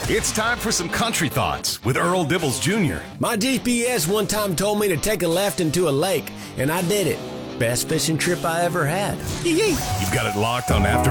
It's time for some country thoughts with Earl Dibbles Jr. My GPS one time told me to take a left into a lake, and I did it. Best fishing trip I ever had. You've got it locked on After